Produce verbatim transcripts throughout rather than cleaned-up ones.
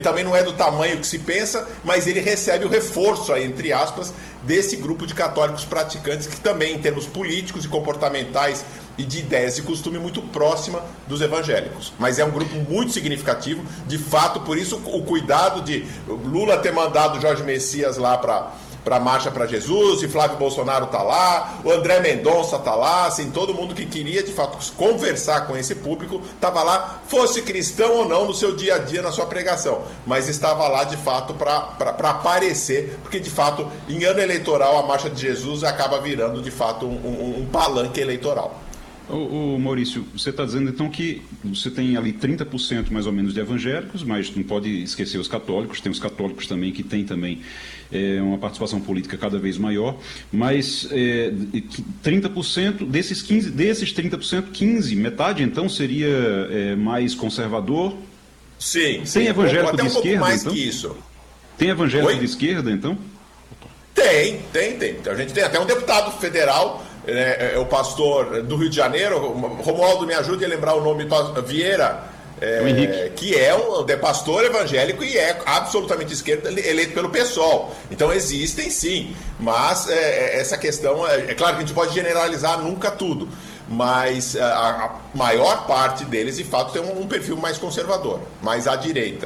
também não é do tamanho que se pensa, mas ele recebe o reforço, aí, entre aspas, desse grupo de católicos praticantes que também, em termos políticos e comportamentais e de ideias e costume, muito próxima dos evangélicos. Mas é um grupo muito significativo, de fato, por isso o cuidado de Lula ter mandado Jorge Messias lá para para a Marcha para Jesus, e Flávio Bolsonaro está lá, o André Mendonça está lá, assim, todo mundo que queria, de fato, conversar com esse público, estava lá, fosse cristão ou não, no seu dia a dia, na sua pregação, mas estava lá, de fato, para aparecer, porque, de fato, em ano eleitoral, a Marcha de Jesus acaba virando, de fato, um, um, um palanque eleitoral. Ô, ô Maurício, você está dizendo então que você tem ali trinta por cento mais ou menos de evangélicos, mas não pode esquecer os católicos, tem os católicos também que têm também é, uma participação política cada vez maior, mas é, trinta por cento desses, quinze, desses trinta por cento, quinze, metade então seria é, mais conservador? Sim. Tem sim, evangélico até de um pouco esquerda mais então? que isso. Tem evangélico Oi? de esquerda então? Tem, tem, tem. A gente tem até um deputado federal, é, é, o pastor do Rio de Janeiro, Romualdo, me ajude a lembrar o nome, Vieira, é, que é um é pastor evangélico e é absolutamente esquerdo, eleito pelo PSOL. Então existem sim, mas é, essa questão, é, é claro que a gente pode generalizar nunca tudo, mas a, a maior parte deles, de fato, tem um, um perfil mais conservador, mais à direita.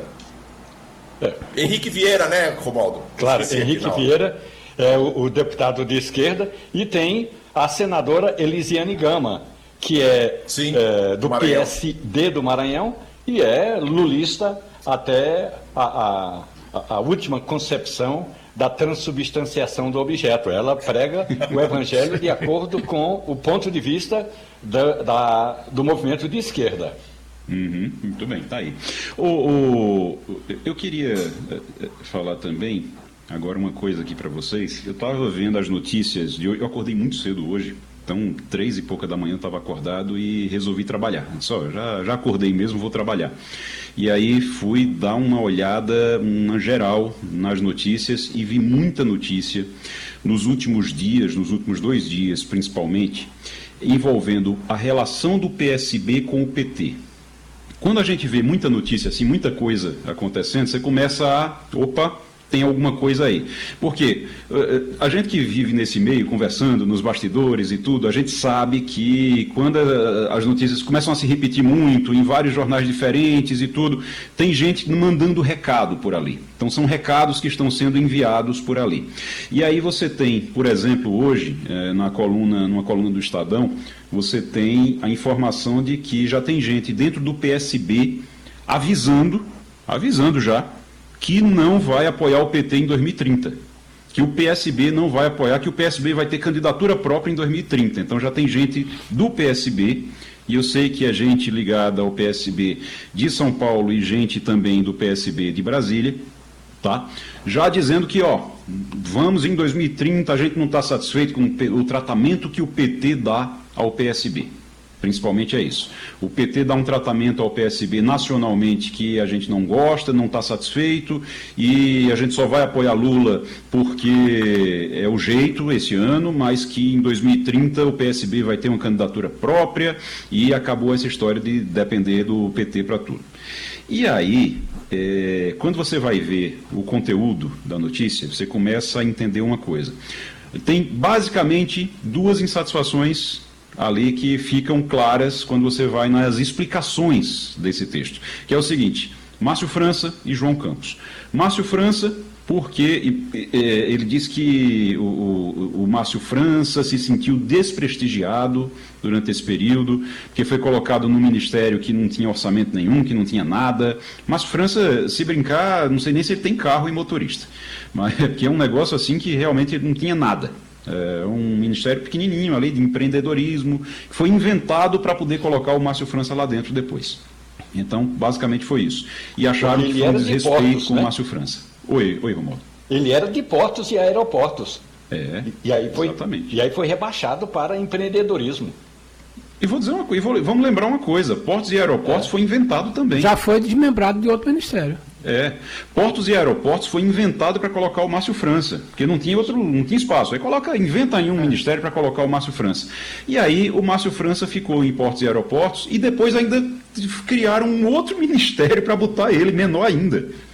É. Henrique Vieira, né, Romualdo? Claro, Henrique Vieira é o, o deputado de esquerda, e tem a senadora Elisiane Gama, que é, Sim, é do P S D do Maranhão e é lulista até a, a, a última concepção da transubstanciação do objeto. Ela prega o evangelho de acordo com o ponto de vista da, da, do movimento de esquerda. Uhum, muito bem, tá aí. O, o, eu queria falar também agora uma coisa aqui para vocês. Eu estava vendo as notícias de hoje, eu acordei muito cedo hoje, então três e pouca da manhã eu estava acordado e resolvi trabalhar. Só, já, já acordei mesmo, vou trabalhar. E aí fui dar uma olhada, uma geral, nas notícias e vi muita notícia nos últimos dias, nos últimos dois dias principalmente, envolvendo a relação do P S B com o P T. Quando a gente vê muita notícia assim, muita coisa acontecendo, você começa a, opa, tem alguma coisa aí. Porque a gente que vive nesse meio, conversando nos bastidores e tudo, a gente sabe que quando as notícias começam a se repetir muito, em vários jornais diferentes e tudo, tem gente mandando recado por ali. Então são recados que estão sendo enviados por ali. E aí você tem, por exemplo, hoje, na coluna, numa coluna do Estadão, você tem a informação de que já tem gente dentro do P S B avisando, avisando já, que não vai apoiar o P T em dois mil e trinta, que o P S B não vai apoiar, que o P S B vai ter candidatura própria em dois mil e trinta. Então já tem gente do P S B, e eu sei que é gente ligada ao P S B de São Paulo e gente também do P S B de Brasília, tá? Já dizendo que, ó, vamos em dois mil e trinta, a gente não está satisfeito com o tratamento que o P T dá ao P S B. Principalmente é isso. O P T dá um tratamento ao P S B nacionalmente que a gente não gosta, não está satisfeito, e a gente só vai apoiar Lula porque é o jeito esse ano, mas que em dois mil e trinta o P S B vai ter uma candidatura própria, e acabou essa história de depender do P T para tudo. E aí, é, quando você vai ver o conteúdo da notícia, você começa a entender uma coisa. Tem basicamente duas insatisfações ali que ficam claras quando você vai nas explicações desse texto, que é o seguinte: Márcio França e João Campos. Márcio França, porque ele diz que o, o, o Márcio França se sentiu desprestigiado durante esse período, porque foi colocado no ministério que não tinha orçamento nenhum, que não tinha nada. Márcio França, se brincar, não sei nem se ele tem carro e motorista, mas que é um negócio assim que realmente não tinha nada. É um ministério pequenininho ali de empreendedorismo, que foi inventado para poder colocar o Márcio França lá dentro depois. Então, basicamente foi isso. E acharam que foi um desrespeito portos, com o né? Márcio França. Oi, oi, Romualdo. Ele era de portos e aeroportos. É, e, e aí foi, exatamente. E aí foi rebaixado para empreendedorismo. E vou dizer uma coisa, vamos lembrar uma coisa: portos e aeroportos é. foi inventado também. Já foi desmembrado de outro ministério. É, portos e aeroportos foi inventado para colocar o Márcio França, porque não tinha outro, não tinha espaço. Aí coloca, inventa aí um é. ministério para colocar o Márcio França. E aí o Márcio França ficou em portos e aeroportos, e depois ainda criaram um outro ministério para botar ele, menor ainda.